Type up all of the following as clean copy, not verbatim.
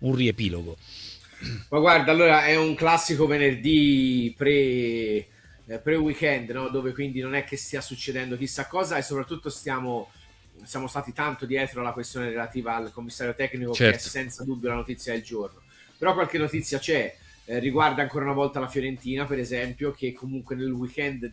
un riepilogo. Ma guarda, allora è un classico venerdì pre-weekend, no? Dove quindi non è che stia succedendo chissà cosa e soprattutto siamo stati tanto dietro alla questione relativa al commissario tecnico che è Certo, senza dubbio la notizia del giorno. Però qualche notizia c'è, riguarda ancora una volta la Fiorentina, per esempio, che comunque nel weekend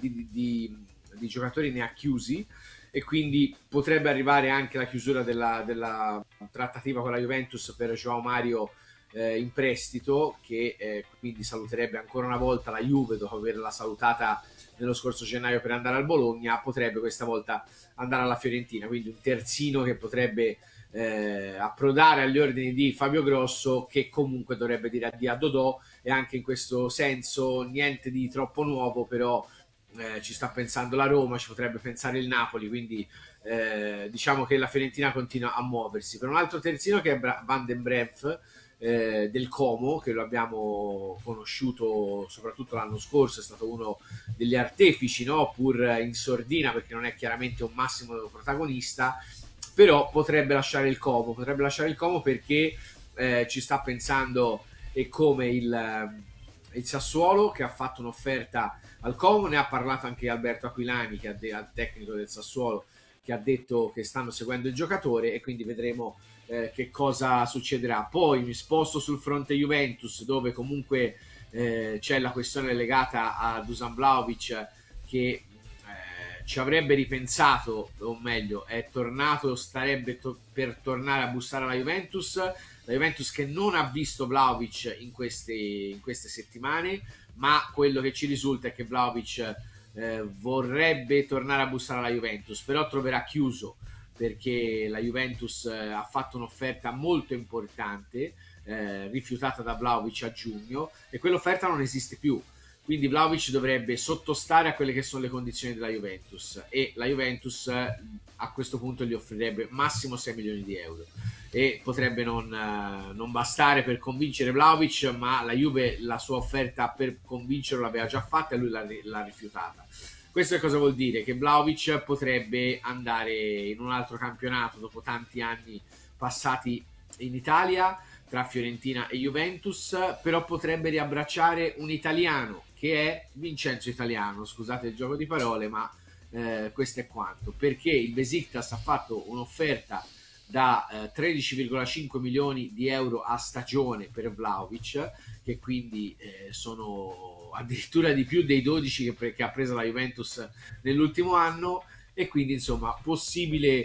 di giocatori ne ha chiusi e quindi potrebbe arrivare anche la chiusura della trattativa con la Juventus per Joao Mario in prestito, che quindi saluterebbe ancora una volta la Juve dopo averla salutata nello scorso gennaio per andare al Bologna, potrebbe questa volta andare alla Fiorentina, quindi un terzino che potrebbe approdare agli ordini di Fabio Grosso, che comunque dovrebbe dire addio a Dodò, e anche in questo senso niente di troppo nuovo, però ci sta pensando la Roma, ci potrebbe pensare il Napoli, quindi diciamo che la Fiorentina continua a muoversi. Per un altro terzino che è Van den Breef, del Como, che lo abbiamo conosciuto soprattutto l'anno scorso, è stato uno degli artefici, no? Pur in sordina perché non è chiaramente un massimo protagonista, però potrebbe lasciare il Como perché ci sta pensando, e come il Sassuolo, che ha fatto un'offerta al Como, ne ha parlato anche Alberto Aquilani, che è il tecnico del Sassuolo, che ha detto che stanno seguendo il giocatore e quindi vedremo che cosa succederà. Poi mi sposto sul fronte Juventus, dove comunque c'è la questione legata a Dusan Vlahovic, che ci avrebbe ripensato, o meglio è tornato, starebbe per tornare a bussare alla Juventus, la Juventus che non ha visto Vlahovic in queste settimane, ma quello che ci risulta è che Vlahovic vorrebbe tornare a bussare alla Juventus, però troverà chiuso perché la Juventus ha fatto un'offerta molto importante, rifiutata da Vlahovic a giugno, e quell'offerta non esiste più. Quindi Vlahovic dovrebbe sottostare a quelle che sono le condizioni della Juventus, e la Juventus a questo punto gli offrirebbe massimo 6 milioni di euro e potrebbe non bastare per convincere Vlahovic, ma la Juve la sua offerta per convincerlo l'aveva già fatta e lui l'ha rifiutata. Questo che cosa vuol dire? Che Vlahovic potrebbe andare in un altro campionato dopo tanti anni passati in Italia tra Fiorentina e Juventus, però potrebbe riabbracciare un italiano che è Vincenzo Italiano, scusate il gioco di parole, ma questo è quanto, perché il Besiktas ha fatto un'offerta da 13,5 milioni di euro a stagione per Vlahovic, che quindi sono addirittura di più dei 12 che ha preso la Juventus nell'ultimo anno, e quindi insomma possibile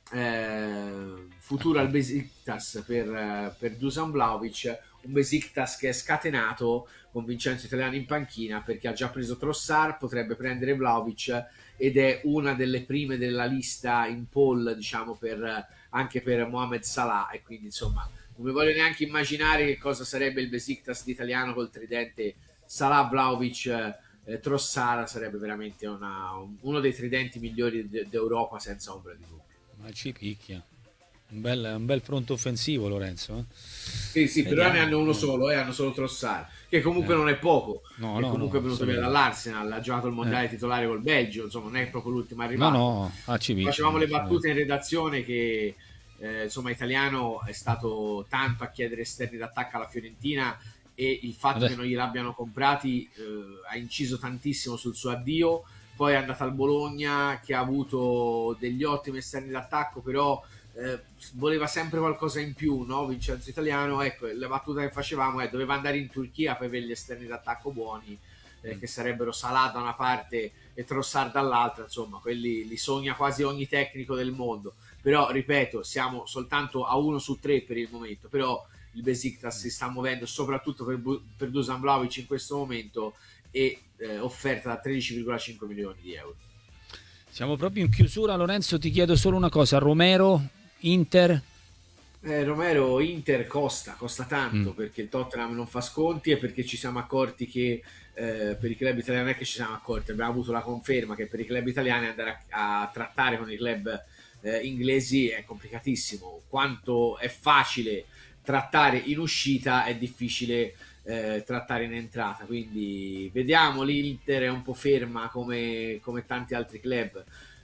futuro al Besiktas per Dusan Vlahovic, un Besiktas che è scatenato con Vincenzo Italiano in panchina perché ha già preso Trossard, potrebbe prendere Vlahovic ed è una delle prime della lista in poll, diciamo, anche per Mohamed Salah, e quindi insomma non mi voglio neanche immaginare che cosa sarebbe il Besiktas italiano col tridente Salah, Vlahovic, Trossard. Sarebbe veramente uno dei tridenti migliori d'Europa senza ombra di dubbio. ma ci picchia. Un bel fronte offensivo, Lorenzo. Sì, sì, per ora ne Vediamo. hanno uno solo, hanno solo Trossard, che comunque Eh. non è poco, No, è no, comunque no, venuto via assolutamente. dall'Arsenal, ha giocato il Eh. mondiale titolare col Belgio, insomma non è proprio l'ultimo No, arrivato. no, a Civicchia, Facevamo le battute assolutamente. in redazione che insomma Italiano è stato tanto a chiedere esterni d'attacco alla Fiorentina, e il fatto Vabbè, che non gliel'abbiano comprati ha inciso tantissimo sul suo addio. Poi è andato al Bologna, che ha avuto degli ottimi esterni d'attacco, però voleva sempre qualcosa in più, no? Vincenzo Italiano, ecco, la battuta che facevamo è doveva andare in Turchia per avere gli esterni d'attacco buoni, che sarebbero Salah da una parte e Trossard dall'altra, insomma, quelli li sogna quasi ogni tecnico del mondo. Però, ripeto, siamo soltanto a 1 su 3 per il momento, però il Besiktas si sta muovendo soprattutto per Dusan Vlahovic in questo momento, e offerta da 13,5 milioni di euro. siamo proprio in chiusura, Lorenzo, ti chiedo solo una cosa. Romero, Inter. Romero, Inter costa Mm. tanto perché il Tottenham non fa sconti, e perché ci siamo accorti che per i club italiani, non è che ci siamo accorti, abbiamo avuto la conferma che per i club italiani andare a trattare con i club inglesi è complicatissimo. Quanto è facile trattare in uscita è difficile trattare in entrata, quindi vediamo. L'Inter è un po' ferma come tanti altri club.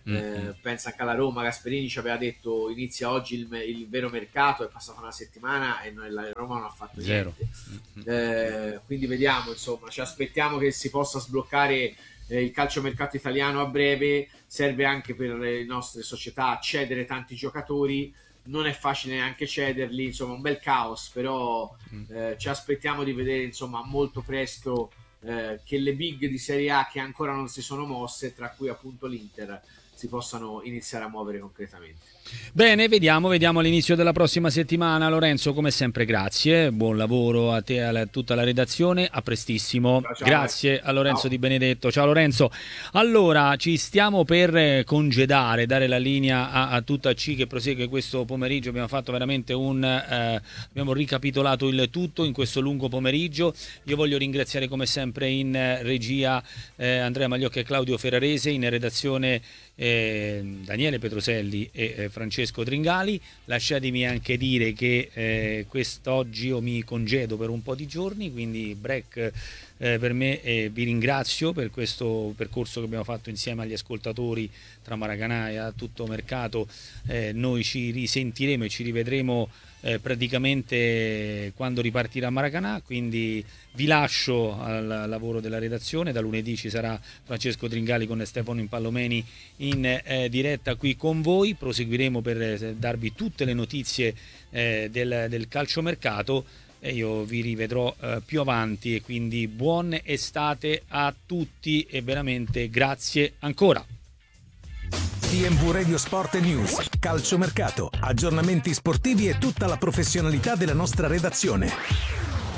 Pensa anche alla Roma, Gasperini ci aveva detto inizia oggi il vero mercato, è passata una settimana e la Roma non ha fatto niente. Quindi vediamo, insomma, ci aspettiamo che si possa sbloccare il calciomercato italiano a breve. Serve anche per le nostre società cedere tanti giocatori, non è facile neanche cederli, insomma un bel caos, però ci aspettiamo di vedere insomma molto presto che le big di Serie A che ancora non si sono mosse, tra cui appunto l'Inter, si possano iniziare a muovere concretamente. Bene, vediamo all'inizio della prossima settimana. Lorenzo, come sempre grazie, buon lavoro a te e a tutta la redazione, a prestissimo. Ciao. Grazie a Lorenzo Di Benedetto. Ciao Lorenzo. Allora, ci stiamo per congedare, dare la linea a tutta C che prosegue questo pomeriggio. Abbiamo fatto veramente abbiamo ricapitolato il tutto in questo lungo pomeriggio. Io voglio ringraziare come sempre in regia Andrea Magliocca e Claudio Ferrarese, in redazione Daniele Petroselli e Francesco Tringali. Lasciatemi anche dire che quest'oggi io mi congedo per un po' di giorni, quindi break per me, vi ringrazio per questo percorso che abbiamo fatto insieme agli ascoltatori tra Maracanà e a tutto mercato. Noi ci risentiremo e ci rivedremo praticamente quando ripartirà Maracanà, quindi vi lascio al lavoro della redazione. Da lunedì ci sarà Francesco Tringali con Stefano Impallomeni in diretta qui con voi. Proseguiremo per darvi tutte le notizie del calciomercato e io vi rivedrò più avanti, e quindi buon estate a tutti e veramente grazie ancora. TMV Radio Sport News, calciomercato, aggiornamenti sportivi e tutta la professionalità della nostra redazione.